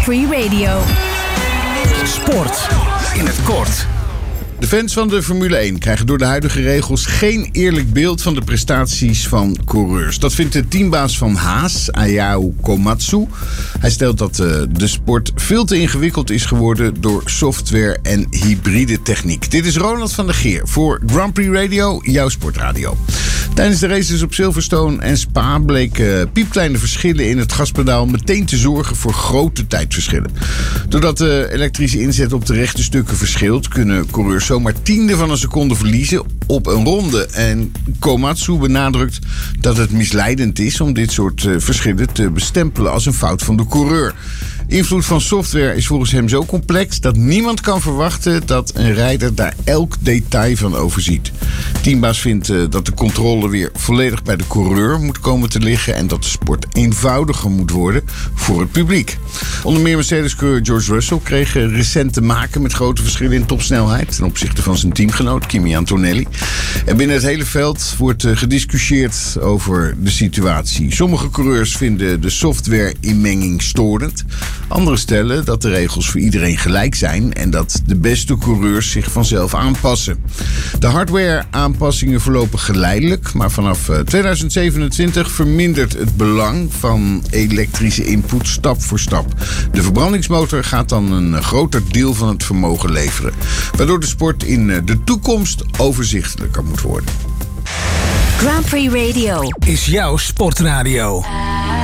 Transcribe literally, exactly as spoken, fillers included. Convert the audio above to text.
Free Radio. Sport in het kort. De fans van de Formule één krijgen door de huidige regels geen eerlijk beeld van de prestaties van coureurs. Dat vindt de teambaas van Haas, Ayao Komatsu. Hij stelt dat uh, de sport veel te ingewikkeld is geworden door software en hybride techniek. Dit is Ronald van der Geer voor Grand Prix Radio, jouw sportradio. Tijdens de races op Silverstone en Spa bleken piepkleine verschillen in het gaspedaal meteen te zorgen voor grote tijdverschillen. Doordat de elektrische inzet op de rechte stukken verschilt, kunnen coureurs zomaar tiende van een seconde verliezen op een ronde. En Komatsu benadrukt dat het misleidend is om dit soort uh, verschillen te bestempelen als een fout van de coureur. Invloed van software is volgens hem zo complex dat niemand kan verwachten dat een rijder daar elk detail van overziet. Teambaas vindt uh, dat de controle weer volledig bij de coureur moet komen te liggen en dat de sport eenvoudiger moet worden voor het publiek. Onder meer Mercedes-coureur George Russell kreeg uh, recent te maken met grote verschillen in topsnelheid ten opzichte van zijn teamgenoot Kimi Antonelli. En binnen het hele veld wordt uh, gediscussieerd over de situatie. Sommige coureurs vinden de software-inmenging storend. Anderen stellen dat de regels voor iedereen gelijk zijn en dat de beste coureurs zich vanzelf aanpassen. De hardware-aanpassingen verlopen geleidelijk, maar vanaf tweeduizend zevenentwintig vermindert het belang van elektrische input stap voor stap. De verbrandingsmotor gaat dan een groter deel van het vermogen leveren, waardoor de sport in de toekomst overzichtelijker moet worden. Grand Prix Radio is jouw sportradio.